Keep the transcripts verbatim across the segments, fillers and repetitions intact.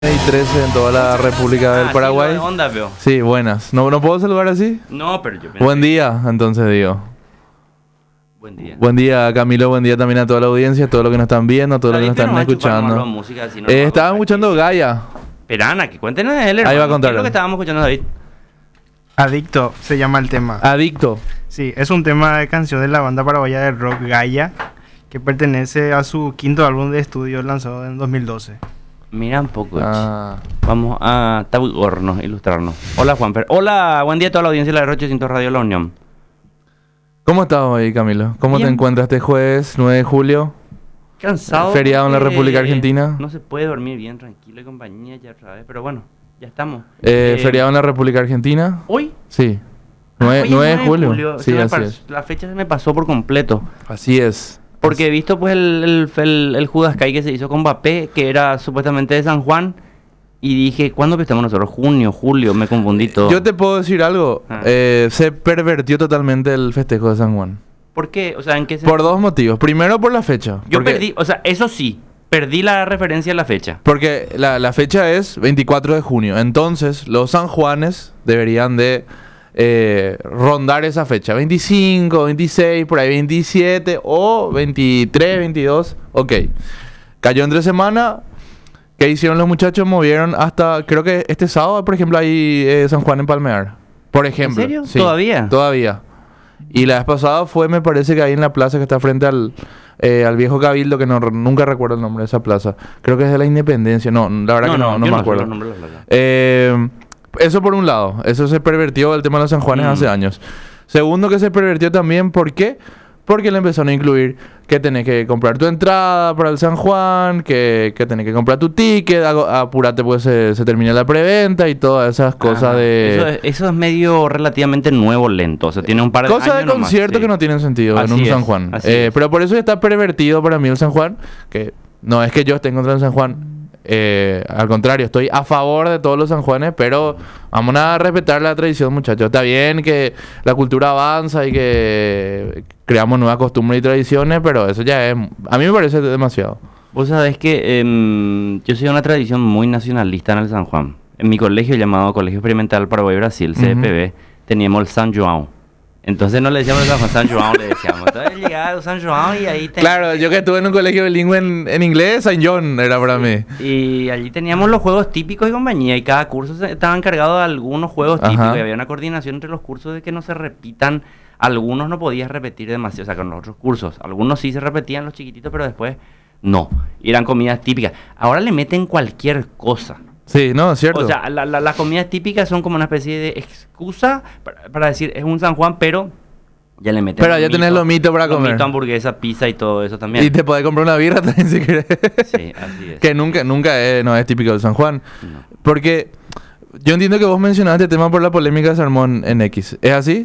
Y trece en toda la República del Ah, Paraguay. sí, lo de onda, veo. Sí, buenas. ¿No, no puedo saludar así? No, pero yo pensé- Buen día, entonces digo. Buen día. Buen día, Camilo. Buen día también a toda la audiencia, a todos los que nos están viendo, a todos los que nos David, están pero no va a chupar nomás escuchando. la música, así no Eh, nos va a estaba contar escuchando qué- Gaia. Perana, que cuéntenos de él, Ahí va a hermano. ¿Qué contar. es lo que estábamos escuchando, David? Adicto se llama el tema. Adicto. Sí, es un tema de canción de la banda paraguaya de rock Gaia, que pertenece a su quinto álbum de estudio lanzado en dos mil doce. Mira un poco. Ah, Vamos a tabuirnos, ilustrarnos. Hola, Juanfer. Hola, buen día a toda la audiencia de la R ochocientos Radio La Unión. ¿Cómo estás hoy, Camilo? ¿Cómo Bien. te encuentras este jueves nueve de julio? Cansado. Feriado en la porque República Argentina. No se puede dormir bien, tranquilo y compañía ya otra vez, pero bueno, ya estamos. Eh, Eh, feriado en la República Argentina. ¿Hoy? Sí. Ah, nueve, hoy es nueve de julio. Se Sí, me así pas- es. La fecha se me pasó por completo. Así es. Porque he visto pues el, el, el, el Judas Kai que se hizo con Mbappé, que era supuestamente de San Juan. Y dije, ¿cuándo estamos nosotros? Junio, julio, me confundí todo. Yo te puedo decir algo. Ah. Eh, se pervertió totalmente el festejo de San Juan. ¿Por qué? O sea, ¿en qué se... Por dos motivos. Primero, por la fecha. Yo porque, perdí, o sea, eso sí, perdí la referencia a la fecha. Porque la, la fecha es veinticuatro de junio. Entonces, los San Juanes deberían de eh, rondar esa fecha. veinticinco, veintiséis, por ahí veintisiete o veintitrés, veintidós. Ok. Cayó entre semana. ¿Qué hicieron los muchachos? Movieron hasta, creo que este sábado, por ejemplo, hay eh, San Juan en Palmear. Por ejemplo. serio? Sí, ¿Todavía? Todavía. Y la vez pasada fue, me parece que ahí en la plaza que está frente al, eh, al viejo Cabildo, que no, nunca recuerdo el nombre de esa plaza. Creo que es de la Independencia. No, la verdad que no, no yo me sé acuerdo. los nombres de las plazas. Eh, eso por un lado. Eso se pervirtió el tema de los San Juanes Mm. hace años. Segundo, que se pervirtió también, ¿por qué? Porque le empezaron a incluir que tenés que comprar tu entrada para el San Juan, que, que tenés que comprar tu ticket, hago- apúrate pues se, se termina la preventa y todas esas cosas Ajá. de... Eso es, eso es medio relativamente nuevo, lento. O sea, tiene un par de Cosas de años nomás, concierto sí. que no tienen sentido en Así un es, San Juan. así Eh, es. pero por eso está pervertido para mí el San Juan, que no es que yo esté en contra del San Juan. Eh, al contrario, estoy a favor de todos los San Juanes, pero vamos a respetar la tradición, muchachos. Está bien que la cultura avanza y que creamos nuevas costumbres y tradiciones, pero eso ya es... A mí me parece demasiado. Vos sabés que em, yo soy de una tradición muy nacionalista en el San Juan. En mi colegio llamado Colegio Experimental Paraguay Brasil, C P B, teníamos el San João. Entonces no le decíamos el San Juan, San João le decíamos. Entonces llegaba el San João y ahí teníamos... Claro, yo que estuve en un colegio bilingüe en, en inglés, Saint John era para mí. Y allí teníamos los juegos típicos y compañía, y cada curso se- estaba encargado de algunos juegos Ajá. típicos, y había una coordinación entre los cursos de que no se repitan. Algunos no podías repetir demasiado, o sea, con los otros cursos. Algunos sí se repetían, los chiquititos, pero después no. Y eran comidas típicas. Ahora le meten cualquier cosa. Sí, no, es cierto. O sea, la- la- las comidas típicas son como una especie de excusa para, para decir es un San Juan, pero ya le meten Pero ya tenés lomito para comer. lomito, hamburguesa, pizza y todo eso también. Y te podés comprar una birra también si querés. Sí, así es. Que nunca, nunca es, no es típico del San Juan. No. Porque yo entiendo que vos mencionaste el tema por la polémica de Salmón en X. ¿Es así?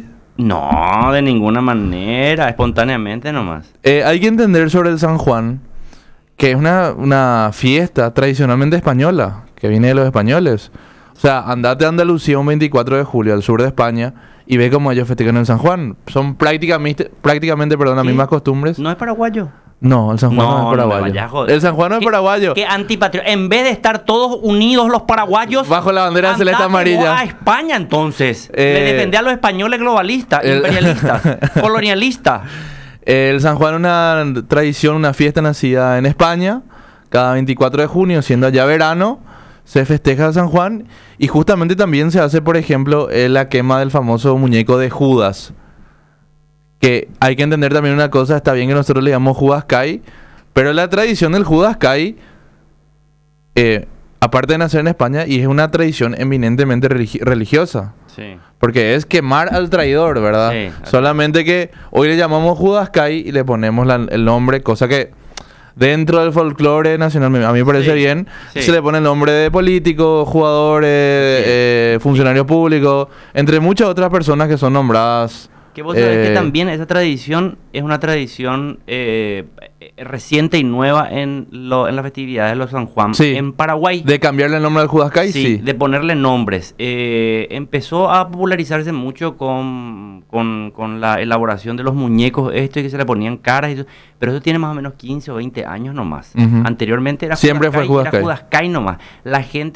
No, de ninguna manera, espontáneamente nomás. Eh, hay que entender sobre el San Juan que es una, una fiesta tradicionalmente española, que viene de los españoles. O sea, andate a Andalucía un veinticuatro de julio, al sur de España, y ve cómo ellos festejan el San Juan. Son prácticamente, prácticamente perdón, las ¿Qué? mismas costumbres. ¿No es paraguayo? No, el San Juan no, No, es no me paraguayo. vayas a joder. El San Juan no es ¿Qué- paraguayo. Qué antipatriota. En vez de estar todos unidos los paraguayos... Bajo la bandera andate celeste amarilla. vos a España entonces. Eh, Le defendé a los españoles globalistas, el- imperialistas, colonialistas. El San Juan es una tradición, una fiesta nacida en España. Cada veinticuatro de junio, siendo ya verano, se festeja el San Juan. Y justamente también se hace, por ejemplo, eh, la quema del famoso muñeco de Judas. Que hay que entender también una cosa, está bien que nosotros le llamamos Judas Kai, pero la tradición del Judas Kai, eh, aparte de nacer en España, y es una tradición eminentemente religi- religiosa. Sí. Porque es quemar al traidor, ¿verdad? Sí, así. Solamente que hoy le llamamos Judas Kai y le ponemos la- el nombre, cosa que dentro del folclore nacional me- a mí me parece Sí, bien. sí. Se le pone el nombre de político, jugadores, Sí. eh, funcionario público, entre muchas otras personas que son nombradas Que vos sabés Eh, que también esa tradición es una tradición eh, reciente y nueva en, lo, en las festividades de los San Juan. Sí. En Paraguay. De cambiarle el nombre al Judascay, Sí, sí. de ponerle nombres. Eh, empezó a popularizarse mucho con, con, con la elaboración de los muñecos, esto y que se le ponían caras y todo, pero eso tiene más o menos quince o veinte años nomás. Ujú. Anteriormente era Siempre fue Judascay, era Judascay. Judascay nomás. La gente